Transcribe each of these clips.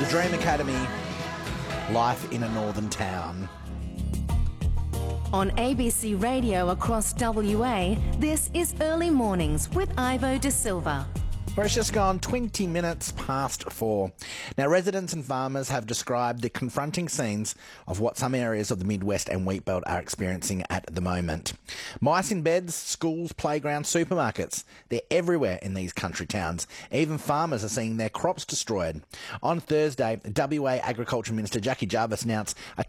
The Dream Academy, life in a northern town. On ABC Radio across WA, this is Early Mornings with Ivo De Silva. Where it's just gone 20 minutes past 4. Now, residents and farmers have described the confronting scenes of what some areas of the Midwest and Wheatbelt are experiencing at the moment. Mice in beds, schools, playgrounds, supermarkets. They're everywhere in these country towns. Even farmers are seeing their crops destroyed. On Thursday, WA Agriculture Minister Jackie Jarvis announced a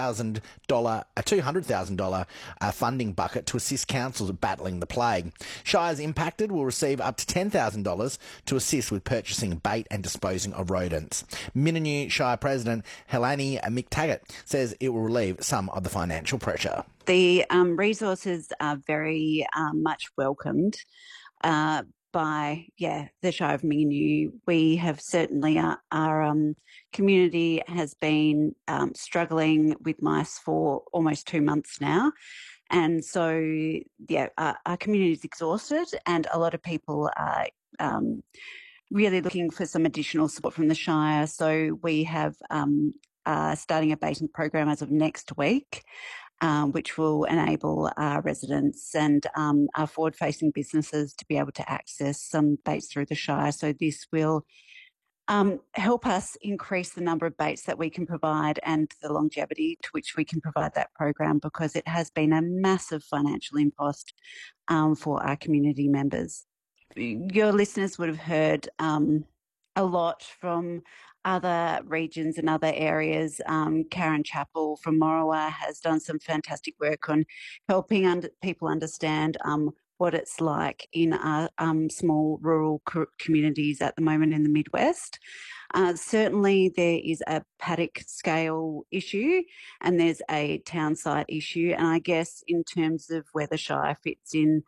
$200,000 funding bucket to assist councils battling the plague. Shires impacted will receive up to $10,000 to assist with purchasing bait and disposing of rodents. Mininu Shire President Helani McTaggart says it will relieve some of the financial pressure. The resources are very much welcomed by the Shire of Mininu. We have certainly, our community has been struggling with mice for almost 2 months now. And so, our community is exhausted, and a lot of people are really looking for some additional support from the Shire. So we have starting a baiting program as of next week, which will enable our residents and our forward-facing businesses to be able to access some baits through the Shire. So this will help us increase the number of baits that we can provide and the longevity to which we can provide that program, because it has been a massive financial impost for our community members. Your listeners would have heard a lot from other regions and other areas. Karen Chappell from Morawa has done some fantastic work on helping people understand what it's like in our small rural communities at the moment in the Midwest. Certainly there is a paddock scale issue and there's a town site issue. And I guess in terms of where the Shire fits in,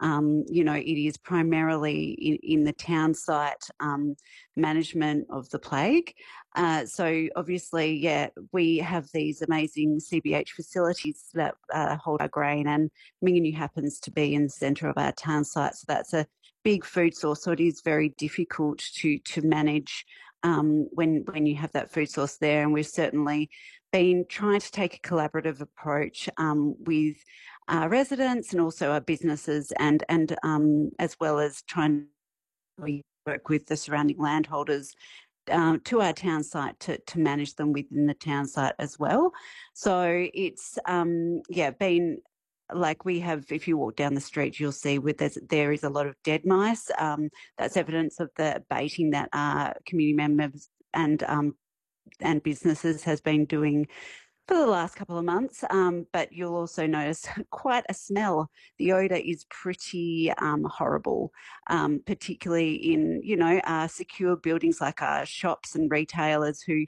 it is primarily in the town site management of the plague. So obviously, we have these amazing CBH facilities that hold our grain, and Mininu happens to be in the centre of our town site. So that's a big food source. So it is very difficult to manage when you have that food source there. And we've certainly been trying to take a collaborative approach with our residents and also our businesses, and as well as trying to work with the surrounding landholders to our town site to manage them within the town site as well. So it's been like we have. If you walk down the street, you'll see there is a lot of dead mice. That's evidence of the baiting that our community members and businesses has been doing for the last couple of months, but you'll also notice quite a smell. The odour is pretty horrible, particularly in, our secure buildings like our shops and retailers who,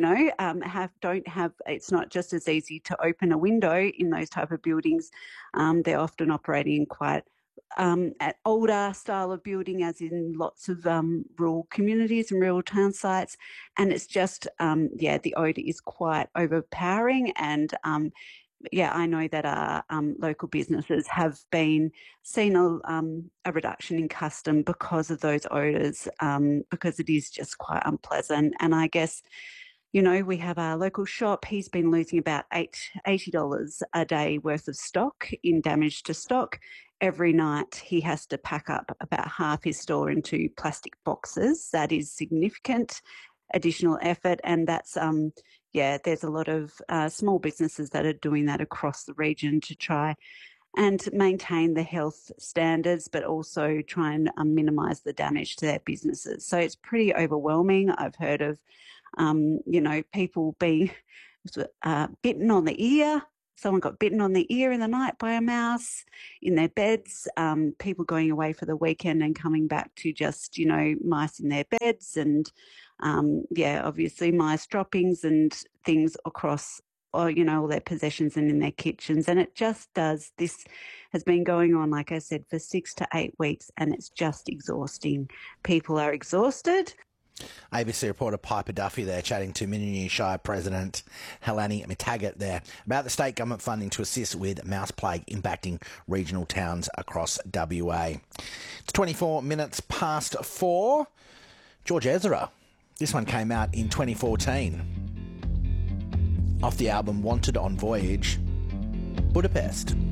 don't have, it's not just as easy to open a window in those type of buildings. They're often operating in quite at older style of building, as in lots of rural communities and rural town sites, and it's just the odour is quite overpowering. And I know that our local businesses have been seeing a reduction in custom because of those odours, because it is just quite unpleasant. And I guess, we have our local shop. He's been losing about $80 a day worth of stock in damage to stock. Every night he has to pack up about half his store into plastic boxes. That is significant additional effort, and that's there's a lot of small businesses that are doing that across the region to try and maintain the health standards, but also try and minimise the damage to their businesses. So it's pretty overwhelming. I've heard of people being bitten on the ear. Someone got bitten on the ear in the night by a mouse in their beds, people going away for the weekend and coming back to just, mice in their beds, and, obviously mice droppings and things across, all their possessions and in their kitchens. And it just does, this has been going on, like I said, for 6 to 8 weeks, and it's just exhausting. People are exhausted. ABC reporter Piper Duffy there chatting to Mininu Shire President Helani McTaggart there about the state government funding to assist with mouse plague impacting regional towns across WA. It's 24 minutes past 4. George Ezra This one came out in 2014 off the album Wanted on Voyage, Budapest.